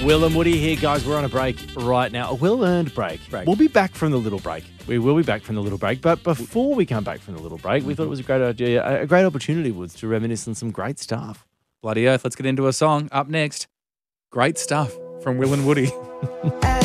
Will and Woody here, guys. We're on a break right now. A well-earned break. We'll be back from the little break. We will be back from the little break. But before we come back from the little break, we thought it was a great idea, a great opportunity was to reminisce on some great stuff. Bloody oath. Let's get into a song. Up next, great stuff from Will and Woody.